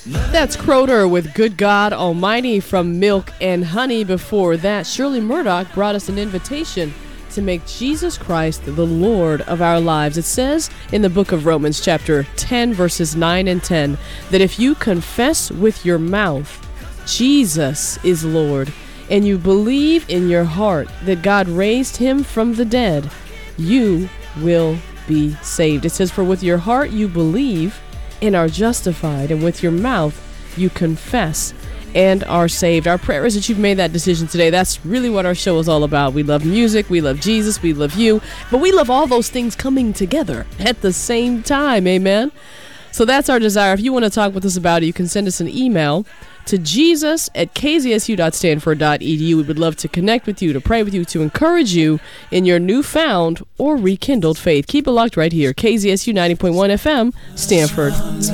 That's Croter with Good God Almighty from Milk and Honey. Before that, Shirley Murdoch brought us an invitation to make Jesus Christ the Lord of our lives. It says in the book of Romans chapter 10 verses 9 and 10 that if you confess with your mouth Jesus is Lord and you believe in your heart that God raised him from the dead, you will be saved. It says, for with your heart you believe and are justified, and with your mouth you confess and are saved. Our prayer is that you've made that decision today. That's really what our show is all about. We love music, we love Jesus, we love you, but we love all those things coming together at the same time. Amen. So that's our desire. If you want to talk with us about it, you can send us an email to jesus@kzsu.stanford.edu. We would love to connect with you, to pray with you, to encourage you in your newfound or rekindled faith. Keep it locked right here. KZSU 90.1 FM, Stanford.